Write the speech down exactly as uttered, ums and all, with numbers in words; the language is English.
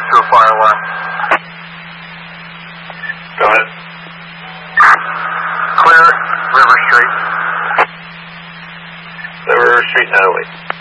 to a fire alarm. Go ahead. Clear, River Street. River Street, Natalie.